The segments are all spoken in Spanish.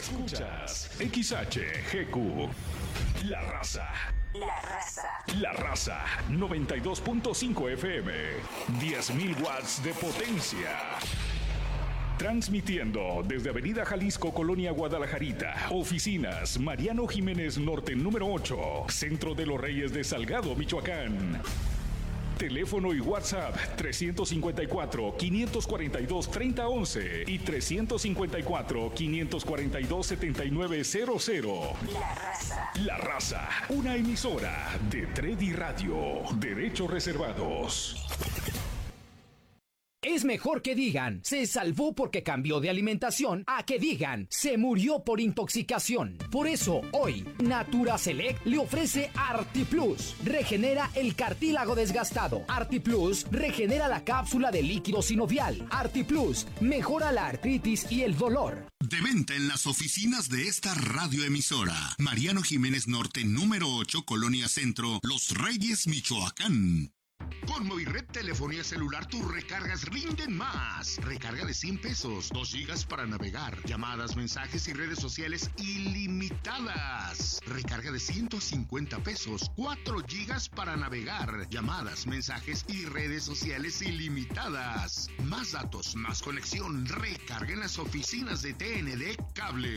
Escuchas XHGQ. La Raza. La Raza. La Raza 92.5 FM. 10.000 watts de potencia. Transmitiendo desde Avenida Jalisco, Colonia Guadalajarita. Oficinas Mariano Jiménez Norte número 8. Centro de los Reyes de Salgado, Michoacán. Teléfono y WhatsApp 354-542-3011 y 354-542-7900. La Raza. La Raza, una emisora de Tredi Radio. Derechos reservados. Es mejor que digan, se salvó porque cambió de alimentación, a que digan, se murió por intoxicación. Por eso, hoy, Natura Select le ofrece ArtiPlus. Regenera el cartílago desgastado. ArtiPlus regenera la cápsula de líquido sinovial. ArtiPlus mejora la artritis y el dolor. De venta en las oficinas de esta radioemisora. Mariano Jiménez Norte, número 8, Colonia Centro, Los Reyes, Michoacán. Con Movired Telefonía Celular tus recargas rinden más. Recarga de 100 pesos, 2 gigas para navegar, llamadas, mensajes y redes sociales ilimitadas. Recarga de 150 pesos, 4 gigas para navegar, llamadas, mensajes y redes sociales ilimitadas. Más datos, más conexión. Recarga en las oficinas de TND Cable.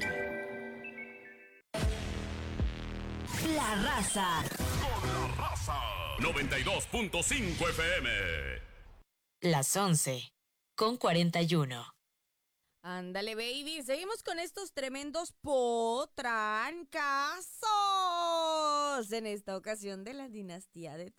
La Raza. Con La Raza 92.5 FM. Las 11:41. Ándale, baby. Seguimos con estos tremendos potrancazos. En esta ocasión de la dinastía de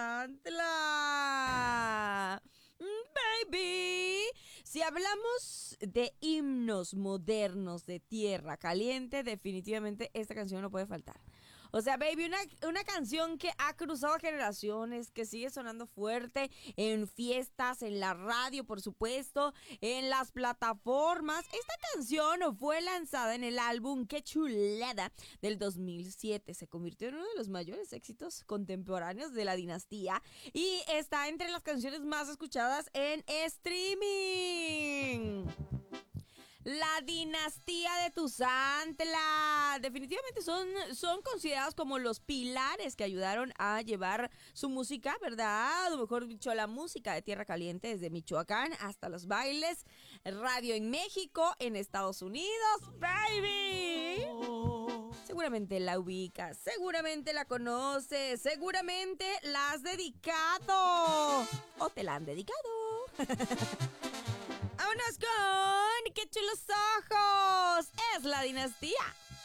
Tuzantla. Baby. Si hablamos de himnos modernos de Tierra Caliente, definitivamente esta canción no puede faltar. O sea, baby, una canción que ha cruzado generaciones, que sigue sonando fuerte en fiestas, en la radio, por supuesto, en las plataformas. Esta canción fue lanzada en el álbum Qué Chulada del 2007. Se convirtió en uno de los mayores éxitos contemporáneos de la dinastía y está entre las canciones más escuchadas en streaming. La dinastía de Tuzantla. Definitivamente son considerados como los pilares que ayudaron a llevar su música, ¿verdad? O mejor dicho, la música de Tierra Caliente desde Michoacán hasta los bailes, radio en México, en Estados Unidos, baby. Seguramente la ubicas, seguramente la conoces, seguramente la has dedicado o te la han dedicado. ¡Vámonos con ¡Qué chulos ojos! Es la dinastía.